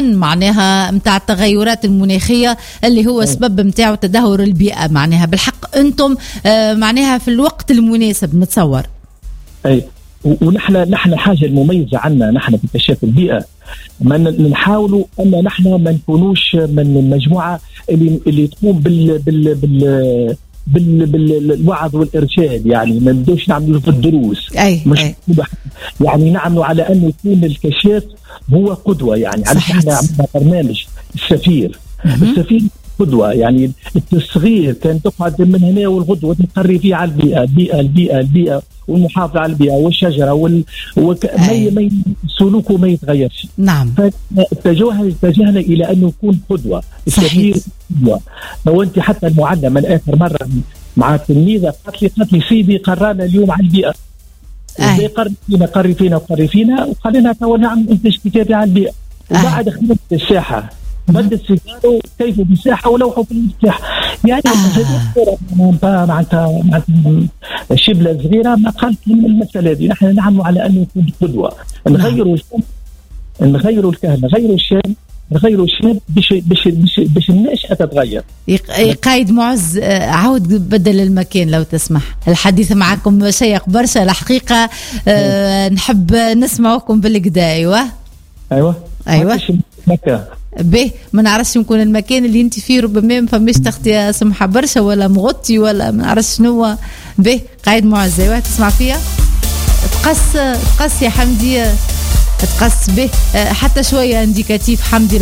العلن معناها متاع التغيرات المناخية اللي هو سبب متاعه تدهور البيئة. معناها بالحق أنتم معناها في الوقت المناسب نتصور. أي ونحن حاجة المميزة عنا نحن في كشاف البيئة ما نحاولوا أن نحن ما نكونوش من المجموعة اللي تقوم بالوعظ والإرشاد، يعني ما نبدوش نعملوا في الدروس. يعني نعملوا على أن يكون الكشاف هو قدوة. يعني احنا عملنا برنامج السفير قدوة، يعني التصغير كان تقعد من هنا والغدوة تقري فيه على البيئة والمحافظة على البيئة والشجرة سلوكه ما يتغيرش. نعم. اتجهنا إلى أن يكون قدوة. السفير قدوة. لو أنت حتى المعلم من آخر مرة مع تلميذة قالت لي سيدي قرانا اليوم على البيئة. قري فينا وقال لنا تو نعمل انتاج كتابي على البيئة. وبعد خدمت الساحة بدت السيجارة كيف بالساحة ولوحوا في المساحة. يعني معناتها شبلة صغيرة ما قالت من المسألة دي. نحن نعمل على أن يكون قدوة. نغيروا الكهنة نغيروا الشاب باش الناشئة تتغير. قايد معز عود بدل المكان لو تسمح. الحديث معكم شيق برشا الحقيقة. نحب نسمعكم بالكدا. أيوة به ما نعرفش يمكن المكان اللي انت فيه ربما ما فماش تغطية سمحة برشا ولا مغطي ولا ما نعرفش شنو. به قايد معز تسمع فيها تقص يا حمدي تقص به حتى شوية انديكاتيف حمدي.